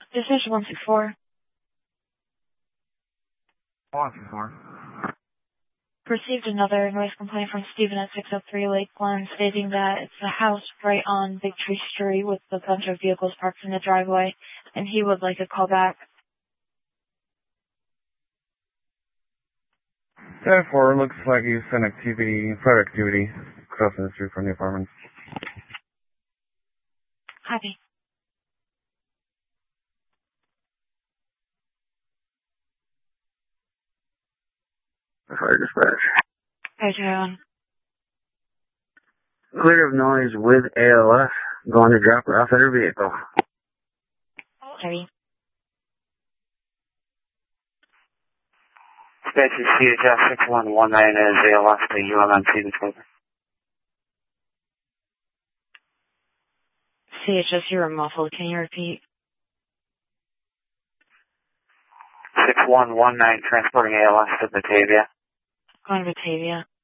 Decision 164. 164. Received another noise complaint from Stephen at 603 Lake Glen stating that it's a house right on Big Tree Street with a bunch of vehicles parked in the driveway, and he would like a call back. 10-4, looks like you sent fire activity crossing the street from the apartments. Copy. Fire dispatch. Hi, John. Clear of noise with ALS. Going to drop her off at her vehicle. Sorry. Station CHS 6119 is ALS to UMMC disclosure. CHS, you're muffled. Can you repeat? 6119 transporting ALS to Batavia. Going to Batavia.